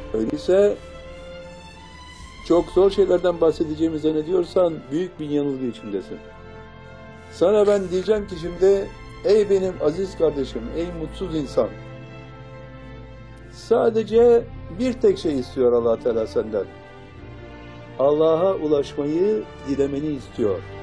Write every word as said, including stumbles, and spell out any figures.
Öyleyse çok zor şeylerden bahsedeceğimi zannediyorsan büyük bir yanılgı içindesin. Sana ben diyeceğim ki şimdi, ey benim aziz kardeşim, ey mutsuz insan, sadece bir tek şey istiyor Allah Teala senden. Allah'a ulaşmayı dilemeni istiyor.